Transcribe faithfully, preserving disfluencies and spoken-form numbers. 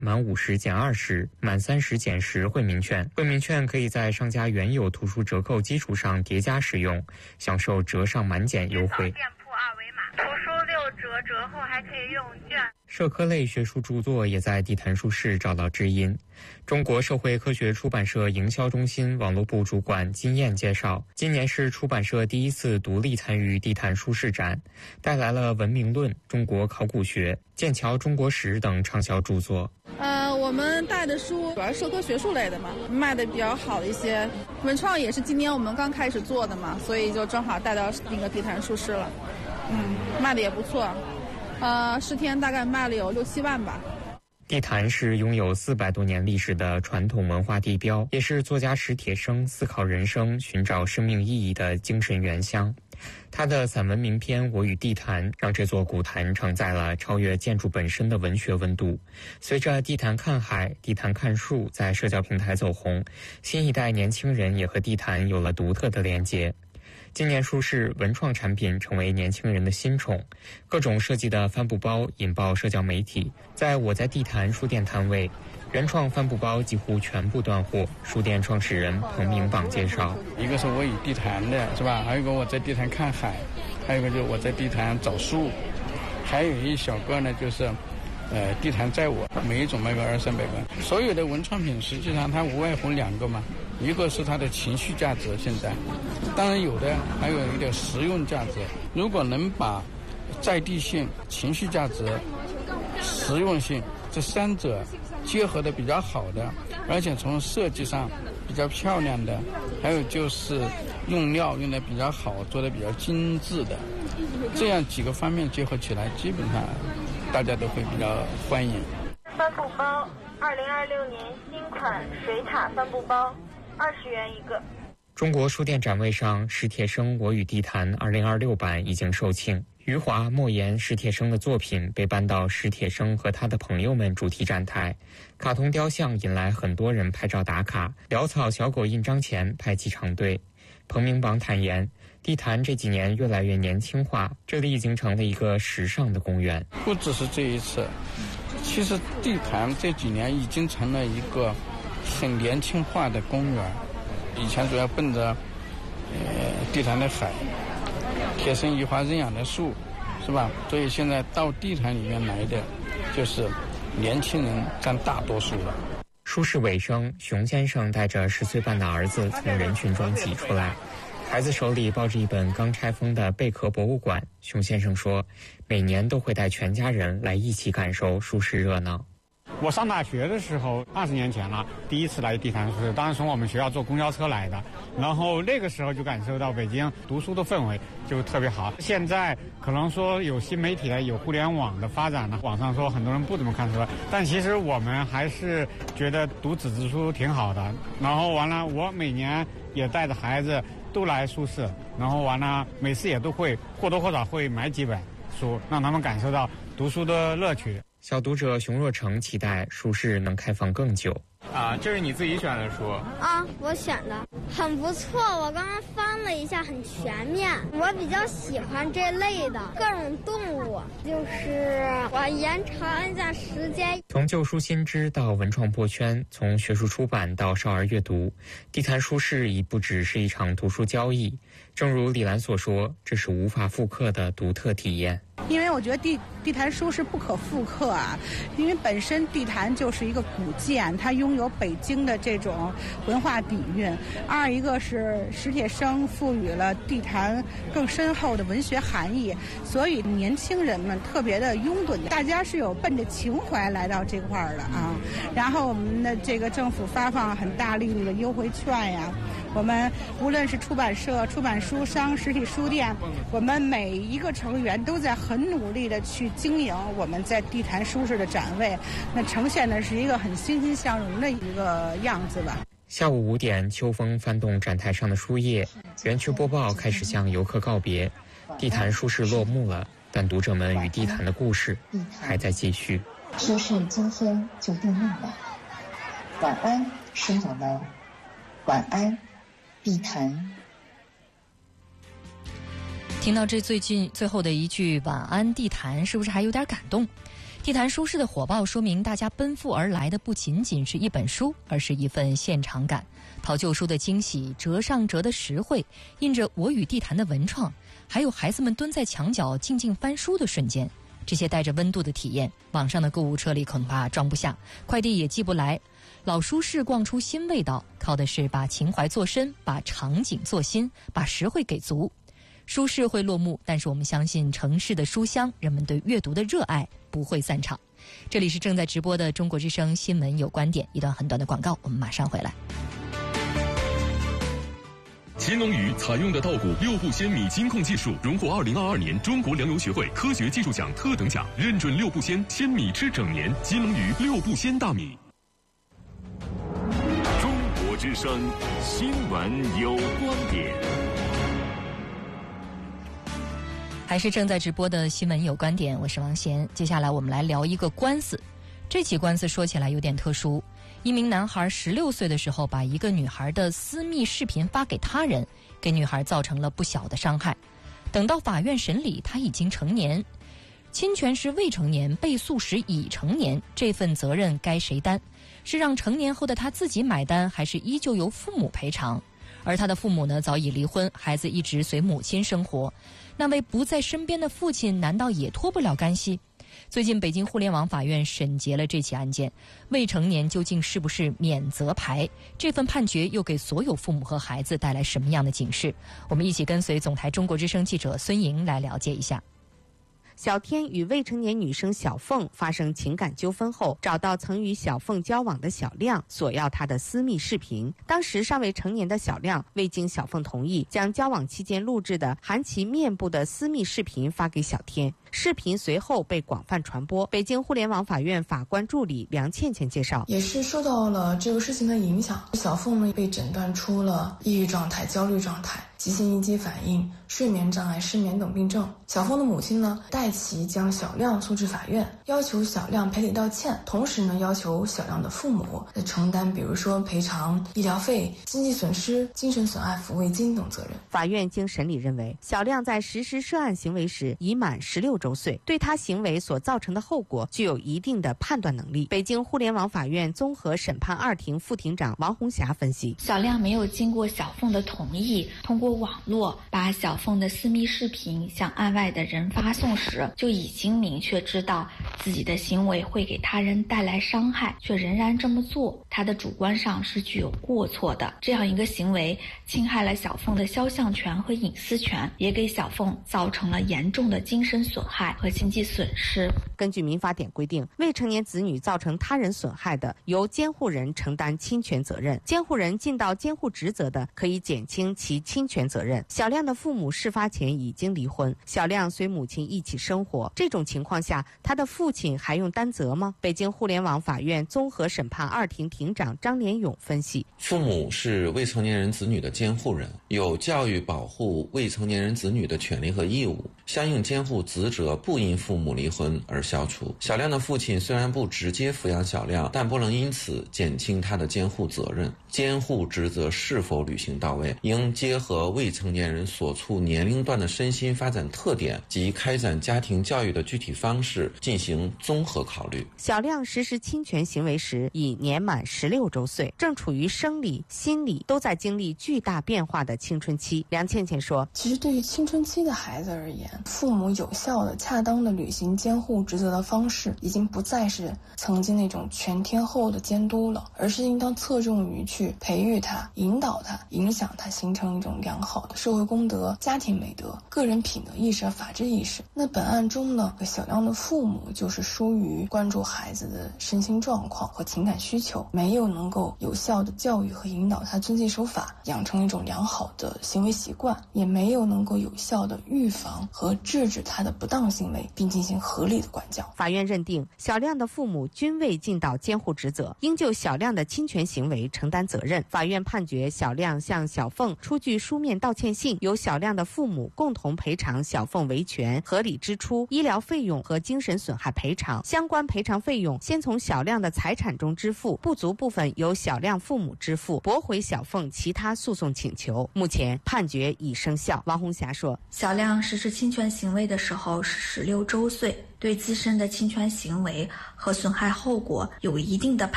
满五十减二十，满三十减十惠民券。惠民券可以在商家原有图书折扣基础上叠加使用，享受折上满减优惠。 店铺二维码，图书六折折后还可以用券。 社科类学术著作也在地坛书市找到知音。中国社会科学出版社营销中心网络部主管金燕介绍，今年是出版社第一次独立参与地坛书市展，带来了《文明论》《中国考古学》《剑桥中国史》等畅销著作。 呃，我们带的书主要是社科学术类的嘛，卖的比较好的一些。文创也是今年我们刚开始做的嘛，所以就正好带到那个地坛书市了。嗯，卖的也不错。呃，十天大概卖了有六七万吧。 地坛是拥有四百多年历史的传统文化地标，也是作家史铁生思考人生、寻找生命意义的精神原乡。他的散文名篇《我与地坛》让这座古坛承载了超越建筑本身的文学温度。随着地坛看海、地坛看树在社交平台走红，新一代年轻人也和地坛有了独特的连结。今年书市文创产品成为年轻人的新宠，各种设计的帆布包引爆社交媒体。在我在地坛书店摊位，原创帆布包几乎全部断货。书店创始人彭明榜介绍， 一个是我与地坛的是吧，还有一个我在地坛看海，还有一个就是我在地坛找树，还有一小个呢就是呃，地坛在我，每一种卖个二三百个。所有的文创品实际上它无外乎两个嘛，一个是它的情绪价值，现在当然有的还有一点实用价值。如果能把在地性、情绪价值、实用性这三者结合的比较好的，而且从设计上比较漂亮的，还有就是用料用的比较好，做的比较精致的，这样几个方面结合起来，基本上大家都会比较欢迎。 帆布包，二零二六年新款水獭帆布包，二十元一个。 中国书店展位上，史铁生《我与地坛》二零二六版已经售罄。余华、莫言、史铁生的作品被搬到史铁生和他的朋友们主题展台，卡通雕像引来很多人拍照打卡，潦草小狗印章前排起长队。彭明榜坦言，地坛这几年越来越年轻化，这里已经成了一个时尚的公园。 不只是这一次，其实地坛这几年已经成了一个很年轻化的公园。以前主要奔着呃地坛的海，铁生移花认养的树，是吧？所以现在到地坛里面来的，就是年轻人占大多数了。 书市尾声，熊先生带着十岁半的儿子从人群中挤出来，孩子手里抱着一本刚拆封的贝壳博物馆。熊先生说，每年都会带全家人来一起感受书市热闹。 我上大学的时候，二十年前了，第一次来地坛书市，当时从我们学校坐公交车来的，然后那个时候就感受到北京读书的氛围就特别好。现在可能说有新媒体了，有互联网的发展了，网上说很多人不怎么看书，但其实我们还是觉得读纸质书挺好的。然后完了，我每年也带着孩子都来书市，然后完了每次也都会或多或少会买几本书，让他们感受到读书的乐趣。 小读者熊若成期待书市能开放更久。 啊，这是你自己选的书啊？我选的，很不错。我刚刚翻了一下，很全面。我比较喜欢这类的各种动物，就是我延长一下时间。 从旧书新知到文创破圈，从学术出版到少儿阅读，地坛书市已不只是一场图书交易。正如李兰所说，这是无法复刻的独特体验。 因为我觉得地地坛书是不可复刻啊，因为本身地坛就是一个古建，它拥有北京的这种文化底蕴。二一个是史铁生赋予了地坛更深厚的文学含义，所以年轻人们特别的拥趸，大家是有奔着情怀来到这块儿的啊。然后我们的这个政府发放很大力度的优惠券呀，我们无论是出版社、出版书商、实体书店，我们每一个成员都在很努力的去经营我们在地坛书市的展位，那呈现的是一个很欣欣向荣的一个样子吧。 下午五点，秋风翻动展台上的书页，园区播报开始向游客告别，地坛书市落幕了，但读者们与地坛的故事还在继续。 书市今天就闭幕了，晚安，书友们，晚安，地坛。 听到这最近最后的一句晚安地坛，是不是还有点感动？ 地坛书市的火爆说明，大家奔赴而来的不仅仅是一本书，而是一份现场感。淘旧书的惊喜，折上折的实惠，印着我与地坛的文创，还有孩子们蹲在墙角静静翻书的瞬间，这些带着温度的体验，网上的购物车里恐怕装不下，快递也寄不来。老书市逛出新味道，靠的是把情怀做深，把场景做新，把实惠给足。书市会落幕，但是我们相信城市的书香，人们对阅读的热爱不会散场。这里是正在直播的中国之声新闻有观点，一段很短的广告，我们马上回来。 乾隆鱼采用的稻谷六步鲜米金控技术，荣获二零二二年中国粮油学会科学技术奖特等奖，认准六步鲜鲜米吃整年。乾隆鱼六步鲜大米。 中国之声新闻有观点。 还是正在直播的新闻有观点，我是王贤。接下来我们来聊一个官司。这起官司说起来有点特殊，一名男孩十六岁的时候把一个女孩的私密视频发给他人，给女孩造成了不小的伤害。等到法院审理，他已经成年，侵权时未成年，被诉时已成年，这份责任该谁担？是让成年后的他自己买单，还是依旧由父母赔偿？而他的父母呢，早已离婚，孩子一直随母亲生活。那位不在身边的父亲难道也脱不了干系？最近北京互联网法院审结了这起案件，未成年究竟是不是免责牌？这份判决又给所有父母和孩子带来什么样的警示？我们一起跟随总台中国之声记者孙莹来了解一下。 小天与未成年女生小凤发生情感纠纷后，找到曾与小凤交往的小亮，索要她的私密视频。当时尚未成年的小亮未经小凤同意，将交往期间录制的含其面部的私密视频发给小天。视频随后被广泛传播。北京互联网法院法官助理梁倩倩介绍， 也是受到了这个事情的影响，小凤呢被诊断出了抑郁状态、焦虑状态、急性应激反应、睡眠障碍、失眠等病症。小凤的母亲呢代其将小亮诉至法院，要求小亮赔礼道歉，同时呢要求小亮的父母承担比如说赔偿医疗费、经济损失、精神损害抚慰金等责任。 法院经审理认为，小亮在实施涉案行为时已满十六周岁，对他行为所造成的后果具有一定的判断能力。北京互联网法院综合审判二庭副庭长王红霞分析， 小亮没有经过小凤的同意，通过网络把小凤的私密视频向案外的人发送时，就已经明确知道自己的行为会给他人带来伤害，却仍然这么做，他的主观上是具有过错的。这样一个行为侵害了小凤的肖像权和隐私权，也给小凤造成了严重的精神损害和经济损失。 根据民法典规定，未成年子女造成他人损害的，由监护人承担侵权责任，监护人尽到监护职责的，可以减轻其侵权责任。小亮的父母事发前已经离婚，小亮随母亲一起生活，这种情况下，他的父亲还用担责吗？北京互联网法院综合审判二庭庭长张连勇分析， 父母是未成年人子女的监护人，有教育保护未成年人子女的权利和义务，相应监护职责不因父母离婚而消除。小亮的父亲虽然不直接抚养小亮，但不能因此减轻他的监护责任。监护职责是否履行到位，应结合未成年人所处年龄段的身心发展特点及开展家庭教育的具体方式进行综合考虑。 小亮实施侵权行为时已年满十六周岁，正处于生理、心理都在经历巨大变化的青春期。梁倩倩说， 其实对于青春期的孩子而言，父母有效的、恰当的履行监护职责的方式，已经不再是曾经那种全天候的监督了，而是应当侧重于去培育他、引导他、影响他，形成一种良好的社会公德、家庭美德、个人品德意识和法治意识。那本案中呢，小亮的父母就是疏于关注孩子的身心状况和情感需求，没有能够有效的教育和引导他遵纪守法，养成一种良好的行为习惯，也没有能够有效的预防和制止他的不当行为，并进行合理的管教。 法院认定，小亮的父母均未尽到监护职责，应就小亮的侵权行为承担责任。法院判决小亮向小凤出具书面道歉信，由小亮的父母共同赔偿小凤维权、合理支出、医疗费用和精神损害赔偿。相关赔偿费用先从小亮的财产中支付，不足部分由小亮父母支付，驳回小凤其他诉讼请求。目前判决已生效。王红霞说， 小亮实施侵权行为的时候是十六周岁， 对自身的侵权行为和损害后果有一定的